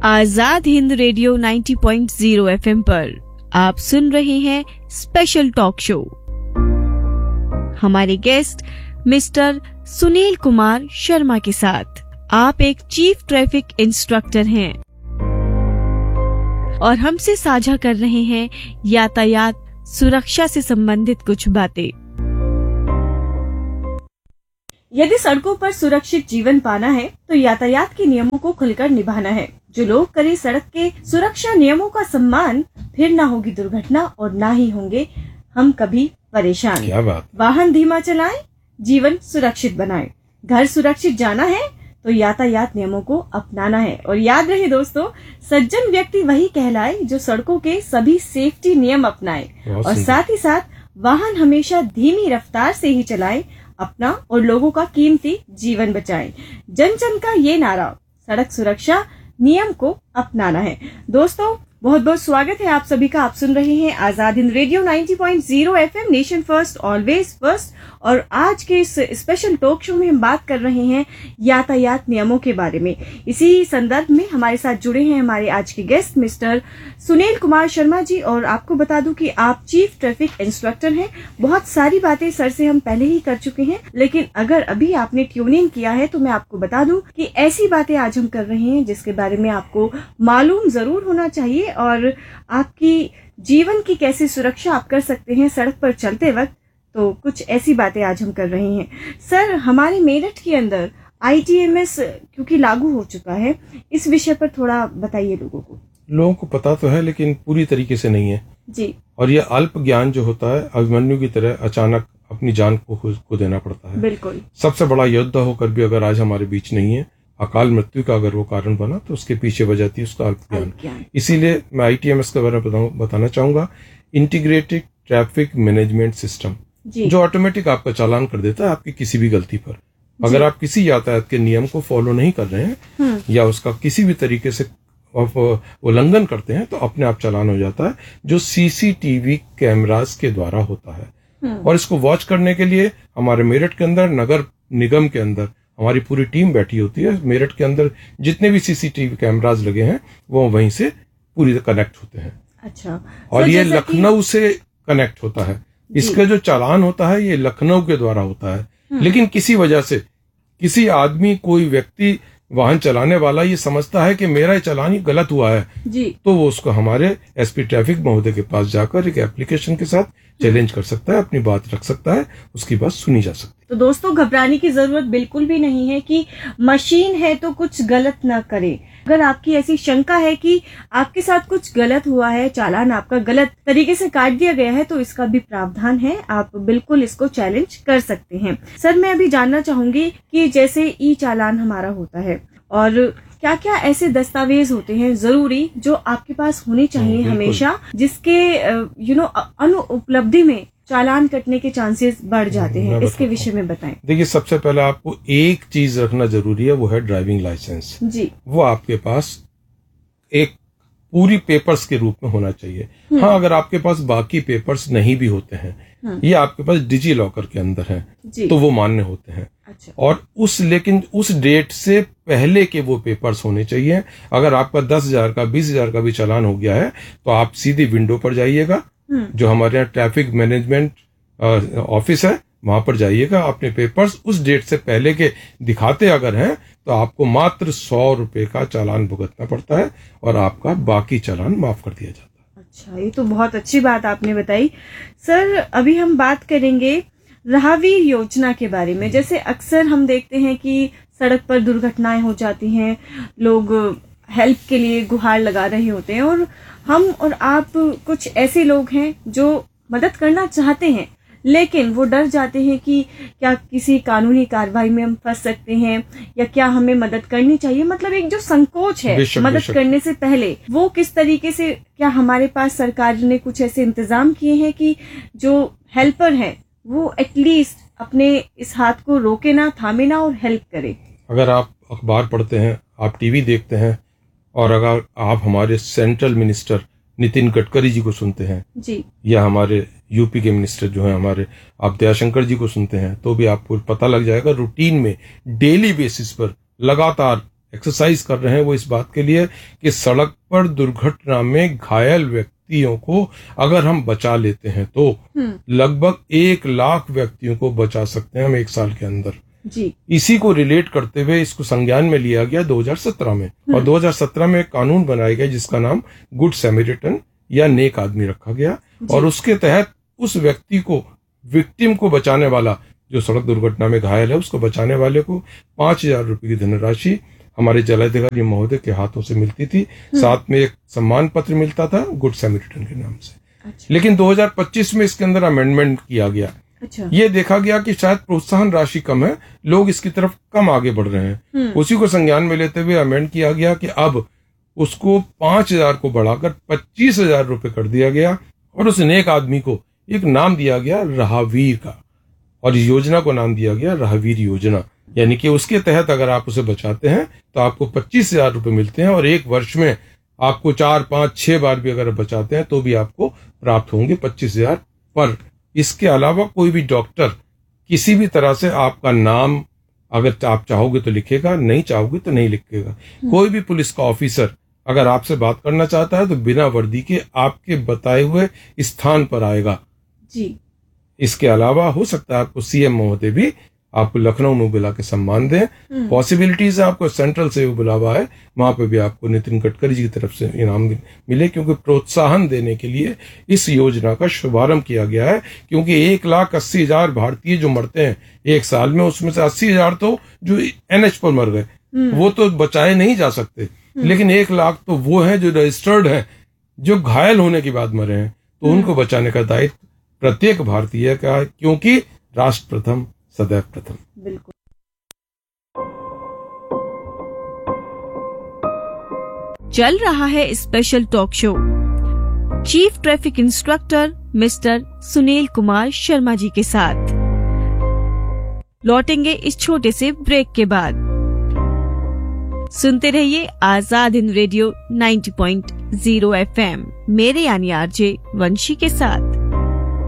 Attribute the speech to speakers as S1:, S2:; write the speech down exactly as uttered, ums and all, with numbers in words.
S1: Azad Hind radio नब्बे point शून्य FM पर आप सुन रहे हैं स्पेशल टॉक शो। हमारे गेस्ट मिस्टर सुनील कुमार शर्मा के साथ। आप एक चीफ ट्रैफिक इंस्ट्रक्टर हैं और हमसे साझा कर रहे हैं यातायात सुरक्षा से संबंधित कुछ बातें। यदि सड़कों पर सुरक्षित जीवन पाना है तो यातायात के नियमों को खुलकर निभाना है। जो लोग करें सड़क के सुरक्षा नियमों का सम्मान, फिर ना होगी दुर्घटना और ना ही होंगे हम कभी परेशान।
S2: क्या बात।
S1: वाहन धीमा चलाएं, जीवन सुरक्षित बनाएं। घर सुरक्षित जाना है तो यातायात नियमों को अपनाना है। और याद रहे दोस्तों, सज्जन व्यक्ति वही कहलाए जो सड़कों के सभी सेफ्टी नियम अपनाए और साथ ही साथ वाहन हमेशा धीमी रफ्तार से ही चलाए, अपना और लोगों का कीमती जीवन बचाएं। जन जन का ये नारा, सड़क सुरक्षा नियम को अपनाना है। दोस्तों बहुत बहुत स्वागत है आप सभी का। आप सुन रहे हैं आजाद हिंद रेडियो नब्बे पॉइंट शून्य FM, nation first always first. और आज के इस स्पेशल टॉक शो में हम बात कर रहे हैं यातायात नियमों के बारे में। इसी संदर्भ में हमारे साथ जुड़े हैं हमारे आज के गेस्ट मिस्टर सुनील कुमार शर्मा जी। और आपको बता दूं कि आप चीफ ट्रैफिक इंस्ट्रक्टर हैं। बहुत सारी बातें सर से हम पहले ही कर चुके हैं, लेकिन अगर अभी आपने ट्यूनिंग किया है तो मैं आपको बता दूं कि ऐसी बातें आज हम कर रहे हैं जिसके बारे में आपको मालूम जरूर होना चाहिए और आपकी जीवन की कैसे सुरक्षा आप कर सकते हैं सड़क पर चलते वक्त। तो कुछ ऐसी बातें आज हम कर रहे हैं। सर, हमारे मेरठ के अंदर आईटीएमएस क्योंकि लागू हो चुका है, इस विषय पर थोड़ा बताइए लोगों को।
S2: लोगों को पता तो है लेकिन पूरी तरीके से नहीं है
S1: जी।
S2: और ये अल्प ज्ञान जो होता है, अभिमन्यु की तरह अचानक अपनी जान को खो देना पड़ता है।
S1: बिल्कुल।
S2: सबसे बड़ा योद्धा होकर भी अगर आज हमारे बीच नहीं है, अकाल मृत्यु का अगर वो कारण बना तो उसके पीछे वजह थी उसका अल्प ज्ञान। इसीलिए मैं आईटीएमएस के बारे में बताना चाहूंगा। इंटीग्रेटेड ट्रैफिक मैनेजमेंट सिस्टम, जो ऑटोमेटिक आपका चालान कर देता है आपकी किसी भी गलती पर। अगर आप किसी यातायात के नियम को फॉलो नहीं कर रहे हैं या उसका किसी भी तरीके से उल्लंघन करते हैं तो अपने आप चालान हो जाता है, जो सीसीटीवी कैमरास के द्वारा होता है। और इसको वॉच करने के लिए हमारे मेरठ के अंदर नगर निगम के अंदर हमारी पूरी टीम बैठी होती है। मेरठ के अंदर जितने भी सीसीटीवी कैमरास लगे हैं वो वहीं से पूरी कनेक्ट होते हैं।
S1: अच्छा।
S2: और ये लखनऊ से कनेक्ट होता है। इसका जो चालान होता है ये लखनऊ के द्वारा होता है, लेकिन किसी वजह से किसी आदमी, कोई व्यक्ति, वाहन चलाने वाला ये समझता है कि मेरा ये चालान ही गलत हुआ है जी, तो वो उसको हमारे एसपी ट्रैफिक महोदय के पास जाकर एक एप्लीकेशन के साथ चैलेंज कर सकता है, अपनी बात रख सकता है, उसकी बात सुनी जा सकती है।
S1: तो दोस्तों घबराने की जरूरत बिल्कुल भी नहीं है कि मशीन है तो कुछ गलत ना करे। अगर आपकी ऐसी शंका है कि आपके साथ कुछ गलत हुआ है, चालान आपका गलत तरीके से काट दिया गया है, तो इसका भी प्रावधान है, आप बिल्कुल इसको चैलेंज कर सकते हैं। सर, मैं अभी जानना चाहूंगी कि जैसे ई चालान हमारा होता है और क्या क्या ऐसे दस्तावेज होते हैं जरूरी जो आपके पास होने चाहिए हमेशा, जिसके यू नो अनुपलब्धि में चालान कटने के चांसेस बढ़ जाते हैं, इसके विषय में बताएं।
S2: देखिए, सबसे पहले आपको एक चीज रखना जरूरी है, वो है ड्राइविंग लाइसेंस जी। वो आपके पास एक पूरी पेपर्स के रूप में होना चाहिए। हाँ, अगर आपके पास बाकी पेपर्स नहीं भी होते हैं, ये आपके पास डिजी लॉकर के अंदर है तो वो मान्य होते हैं। अच्छा। और उस लेकिन उस डेट से पहले के वो पेपर्स होने चाहिए। अगर आपका दस हजार का बीस हजार का भी चालान हो गया है तो आप सीधी विंडो पर जाइएगा, जो हमारे यहाँ ट्रैफिक मैनेजमेंट ऑफिस है, वहां पर जाइएगा। अपने पेपर्स उस डेट से पहले के दिखाते अगर हैं तो आपको मात्र सौ रुपए का चालान भुगतना पड़ता है और आपका बाकी चालान माफ कर दिया जाता है।
S1: अच्छा, ये तो बहुत अच्छी बात आपने बताई। सर, अभी हम बात करेंगे राहवीर योजना के बारे में। जैसे अक्सर हम देखते हैं कि सड़क पर दुर्घटनाएं हो जाती हैं, लोग हेल्प के लिए गुहार लगा रहे होते हैं और हम और आप कुछ ऐसे लोग हैं जो मदद करना चाहते हैं लेकिन वो डर जाते हैं कि क्या किसी कानूनी कार्रवाई में हम फंस सकते हैं या क्या हमें मदद करनी चाहिए। मतलब एक जो संकोच है
S2: बेशक,
S1: मदद
S2: बेशक।
S1: करने से पहले, वो किस तरीके से, क्या हमारे पास सरकार ने कुछ ऐसे इंतजाम किए हैं कि जो हेल्पर है वो एटलीस्ट अपने इस हाथ को रोके ना, थामे ना और हेल्प करे।
S2: अगर आप अखबार पढ़ते हैं, आप टीवी देखते हैं और अगर आप हमारे सेंट्रल मिनिस्टर नितिन गडकरी जी को सुनते हैं जी, या हमारे यूपी के मिनिस्टर जो हैं हमारे, आप दयाशंकर जी को सुनते हैं, तो भी आपको पता लग जाएगा रूटीन में डेली बेसिस पर लगातार एक्सरसाइज कर रहे हैं वो इस बात के लिए कि सड़क पर दुर्घटना में घायल व्यक्तियों को अगर हम बचा लेते हैं तो लगभग एक लाख व्यक्तियों को बचा सकते हैं हम एक साल के अंदर जी। इसी को रिलेट करते हुए इसको संज्ञान में लिया गया दो हज़ार सत्रह में, और दो हज़ार सत्रह में एक कानून बनाया गया जिसका नाम गुड सैमरिटन या नेक आदमी रखा गया, और उसके तहत उस व्यक्ति को, विक्टिम को बचाने वाला, जो सड़क दुर्घटना में घायल है उसको बचाने वाले को पांच हजार रुपए की धनराशि हमारे जलाधिकारी महोदय के हाथों से मिलती थी, साथ में एक सम्मान पत्र मिलता था गुड सैमरिटन के नाम से। अच्छा। लेकिन दो हज़ार पच्चीस में इसके अंदर अमेंडमेंट किया गया। अच्छा। ये देखा गया कि शायद प्रोत्साहन राशि कम है, लोग इसकी तरफ कम आगे बढ़ रहे हैं, उसी को संज्ञान में लेते हुए अमेंड किया गया कि अब उसको पांच हजार को बढ़ाकर पच्चीस हजार रुपए कर दिया गया, और उस नेक आदमी को एक नाम दिया गया राहवीर का, और योजना को नाम दिया गया राहवीर योजना। यानी कि उसके तहत अगर आप उसे बचाते हैं तो आपको पच्चीस हजार रुपए मिलते हैं, और एक वर्ष में आपको चार पांच छह बार भी अगर बचाते हैं तो भी आपको प्राप्त होंगे पच्चीस हजार पर। इसके अलावा कोई भी डॉक्टर किसी भी तरह से आपका नाम अगर आप चाहोगे तो लिखेगा, नहीं चाहोगे तो नहीं लिखेगा। कोई भी पुलिस का ऑफिसर अगर आपसे बात करना चाहता है तो बिना वर्दी के आपके बताए हुए स्थान पर आएगा जी। इसके अलावा हो सकता है आपको सीएम महोदय भी आपको लखनऊ में बुला के सम्मान दें। पॉसिबिलिटीज है आपको सेंट्रल से भी बुलावा है, वहां पे भी आपको नितिन गडकरी जी की तरफ से इनाम मिले, क्योंकि प्रोत्साहन देने के लिए इस योजना का शुभारंभ किया गया है। क्योंकि एक लाख अस्सी हजार भारतीय जो मरते हैं एक साल में, उसमें से अस्सी हजार तो जो एनएच पर मर गए, वो तो बचाए नहीं जा सकते, लेकिन एक लाख तो वो हैं जो रजिस्टर्ड हैं, जो घायल होने के बाद मरे हैं, तो उनको बचाने का दायित्व प्रत्येक भारतीय का है, क्योंकि राष्ट्र प्रथम सदैव प्रथम। बिल्कुल।
S1: चल रहा है special talk show chief traffic instructor mister Sunil Kumar Sharma ji के साथ। लौटेंगे इस छोटे से ब्रेक के बाद। सुनते रहिए आजाद हिंद रेडियो नब्बे पॉइंट ज़ीरो एफएम, मेरे यानी आरजे वंशी के साथ।